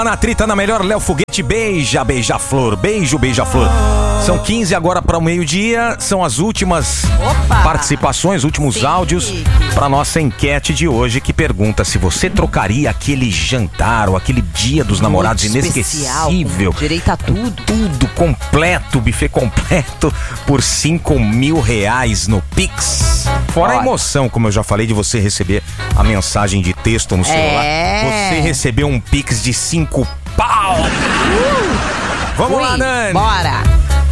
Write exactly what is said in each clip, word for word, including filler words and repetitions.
Na trita na melhor, Léo Foguete, beija, beija-flor, beijo, beija-flor. São quinze agora para o meio-dia, são as últimas Opa. participações, últimos Sim. áudios para nossa enquete de hoje, que pergunta se você trocaria aquele jantar ou aquele dia dos namorados Muito inesquecível. Especial, direito a tudo. Tudo completo, buffet completo, por cinco mil reais no Pix. Fora Olha. a emoção, como eu já falei, de você receber a mensagem de texto no celular. É. Você recebeu um Pix de cinco pau. Uh! Vamos Ui, lá, Nani. Bora.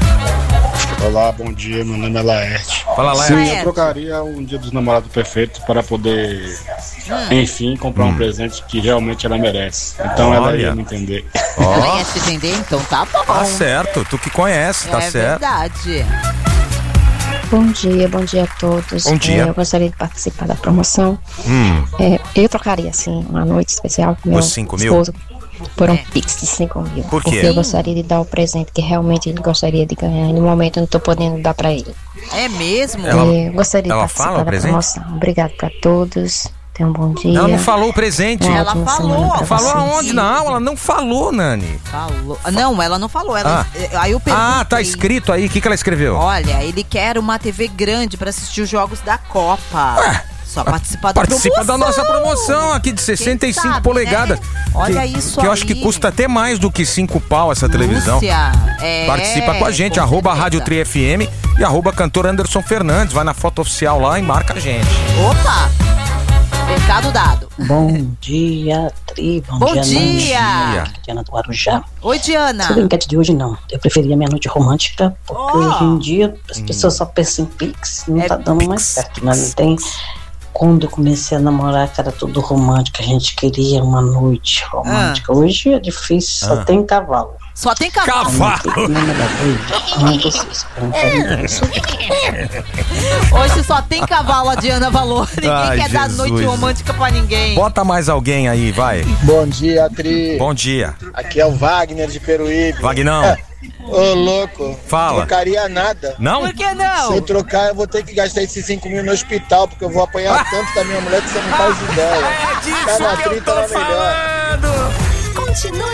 Olá, bom dia, meu nome é Laerte. Fala, Laerte. Sim, eu trocaria um dia dos namorados perfeito para poder, hum. enfim, comprar hum. um presente que realmente ela merece. Então Olha. ela ia me entender. Oh. Ela ia te entender? Então tá bom. Tá certo, tu que conhece, tá é certo. É verdade. Bom dia, bom dia a todos. Bom dia. É, eu gostaria de participar da promoção. Hum. É, eu trocaria, assim, uma noite especial com meu cinco esposo mil? por um É. Pix de cinco mil. Por quê? Porque eu gostaria de dar o presente que realmente ele gostaria de ganhar. E no momento eu não tô podendo dar pra ele. É mesmo? Ela, é, eu gostaria ela de participar fala o da presente? promoção. Obrigado pra todos. Tenham um bom dia. Ela não falou o presente. Uma Ela ótima falou. semana pra Falou vocês. aonde? Não, ela não falou, Nani. Falou. Não, ela não falou. Ela... Ah. Aí eu perguntei. Ah, tá escrito aí. O que, que ela escreveu? Olha, ele quer uma T V grande pra assistir os jogos da Copa. Ué, Só participar da Participa promoção. da nossa promoção aqui de sessenta e cinco sabe, polegadas. Né? Olha que, isso Que eu aí. acho que custa até mais do que cinco pau essa televisão. Lúcia, é, Participa com a gente, com arroba certeza. Rádio Tri F M e arroba cantor Anderson Fernandes. Vai na foto oficial lá e marca a gente. Opa! Recado dado. Bom dia, Tri. Bom, Bom dia, dia. dia. Diana do Arujá. Oi, Diana. Sobre a enquete de hoje, não. Eu preferia minha noite romântica, porque Oh. hoje em dia as Hum. pessoas só pensam em Pix, não É tá dando Pix, mais certo. Mas não Pix. tem... Quando eu comecei a namorar, que era tudo romântico, a gente queria uma noite romântica. Hoje é difícil, só Ah. tem cavalo. Só tem cavalo. Cavalo. Não é da vida. Amo vocês. Um carinho pra vocês. Hoje só tem cavalo, a Diana falou. Ninguém Ai, quer dar Jesus. noite romântica pra ninguém. Bota mais alguém aí, vai. Bom dia, Tri. Bom dia. Aqui é o Wagner de Peruíbe. Vagnão, Ô, louco. Fala. Trocaria nada. não? Por que Se não? eu trocar, eu vou ter que gastar esses cinco mil no hospital, porque eu vou apanhar tanto da minha mulher que você não faz ideia. É disso Tá na que eu trinta, tô na melhor. falando. Continue